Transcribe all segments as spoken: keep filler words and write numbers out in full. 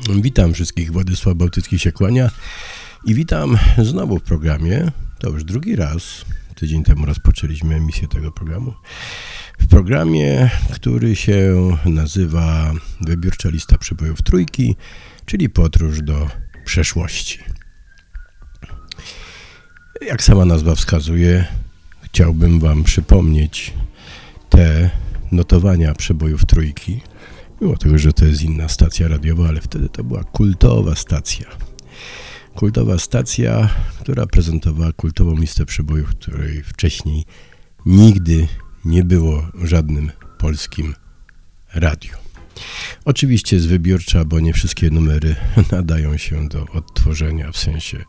Witam wszystkich, Władysław Bałtycki się kłania i witam znowu w programie, to już drugi raz, tydzień temu rozpoczęliśmy emisję tego programu, w programie, który się nazywa Wybiórcza lista przebojów trójki, czyli podróż do przeszłości. Jak sama nazwa wskazuje, chciałbym wam przypomnieć te notowania przebojów trójki, mimo tego, że to jest inna stacja radiowa, ale wtedy to była kultowa stacja. Kultowa stacja, która prezentowała kultową listę przebojów, której wcześniej nigdy nie było w żadnym polskim radiu. Oczywiście jest wybiórcza, bo nie wszystkie numery nadają się do odtworzenia, w sensie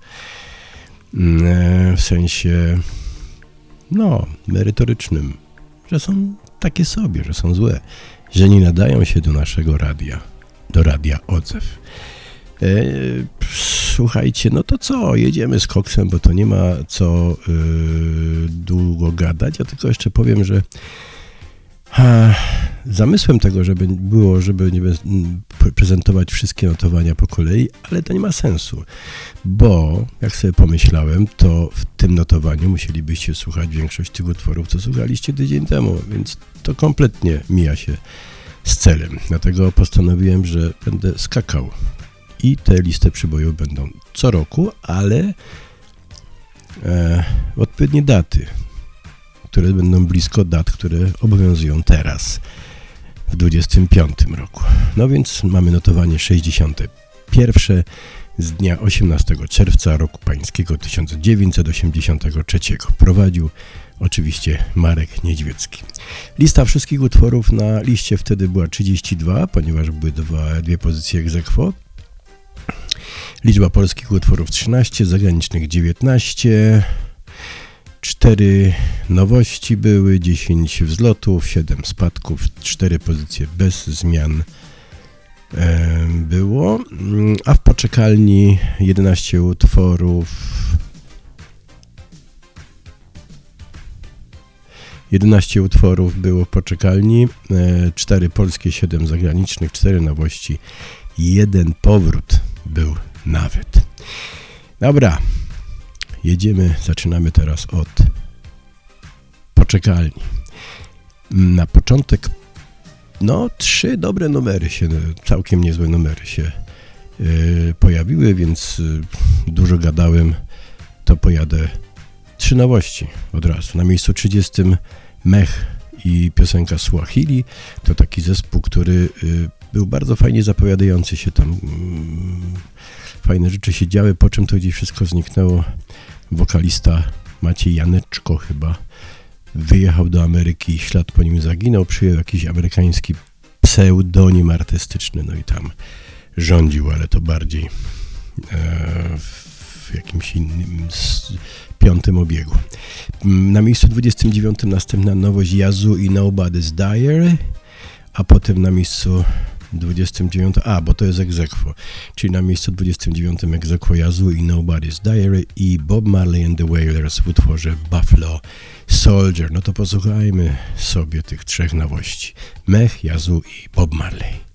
w sensie no, merytorycznym, że są takie sobie, że są złe, że nie nadają się do naszego radia, do Radia Odzew. E, słuchajcie, no to co, jedziemy z koksem, bo to nie ma co e, długo gadać. Ja tylko jeszcze powiem, że ha, zamysłem tego, żeby było, żeby nie prezentować wszystkie notowania po kolei, ale to nie ma sensu, bo jak sobie pomyślałem, to w tym notowaniu musielibyście słuchać większość tych utworów, co słuchaliście tydzień temu, więc to kompletnie mija się z celem. Dlatego postanowiłem, że będę skakał i te listy przybojów będą co roku, ale e, odpowiednie daty, które będą blisko dat, które obowiązują teraz, w dwudziestym piątym roku. No więc mamy notowanie sześćdziesiąte pierwsze z dnia osiemnastego czerwca roku pańskiego tysiąc dziewięćset osiemdziesiątego trzeciego. Prowadził oczywiście Marek Niedźwiecki. Lista wszystkich utworów na liście wtedy była trzydzieści dwa, ponieważ były dwa, dwie pozycje ex aequo. Liczba polskich utworów trzynaście, zagranicznych dziewiętnaście, cztery nowości były, dziesięć wzlotów, siedem spadków, cztery pozycje bez zmian e, było, a w poczekalni jedenaście utworów, jedenaście utworów było w poczekalni, e, cztery polskie, siedem zagranicznych, cztery nowości, jeden powrót był nawet. Dobra. Jedziemy, zaczynamy teraz od poczekalni. Na początek, no, trzy dobre numery się, całkiem niezłe numery się yy, pojawiły, więc yy, dużo gadałem, to pojadę trzy nowości od razu. Na miejscu trzydziestym Mech i piosenka Swahili, to taki zespół, który yy, był bardzo fajnie zapowiadający się tam. Yy, fajne rzeczy się działy, po czym to gdzieś wszystko zniknęło. Wokalista Maciej Janeczko chyba wyjechał do Ameryki, ślad po nim zaginął, przyjął jakiś amerykański pseudonim artystyczny, no i tam rządził, ale to bardziej e, w jakimś innym z, piątym obiegu. Na miejscu dwudziestym dziewiątym następna nowość Yazoo i Nobody's Diary, a potem na miejscu dwudziestym dziewiątym, a bo to jest ex aequo, czyli na miejscu dwudziestym dziewiątym ex aequo Yazoo i Nobody's Diary i Bob Marley and the Wailers w utworze Buffalo Soldier. No to posłuchajmy sobie tych trzech nowości. Mech, Yazoo i Bob Marley.